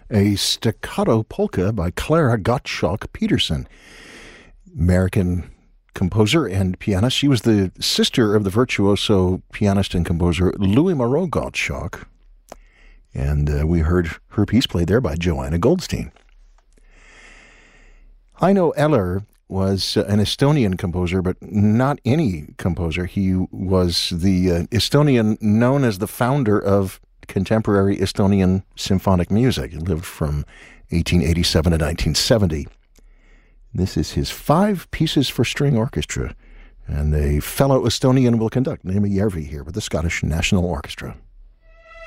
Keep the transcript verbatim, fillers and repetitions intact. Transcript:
a staccato polka by Clara Gottschalk Peterson, American composer and pianist. She was the sister of the virtuoso pianist and composer Louis Moreau Gottschalk, and uh, we heard her piece played there by Joanna Goldstein. Heino Eller was uh, an Estonian composer, but not any composer. He was the uh, Estonian known as the founder of contemporary Estonian symphonic music. He lived from eighteen eighty-seven to nineteen seventy. This is his Five Pieces for String Orchestra, and a fellow Estonian will conduct, Naimi Järvi here with the Scottish National Orchestra.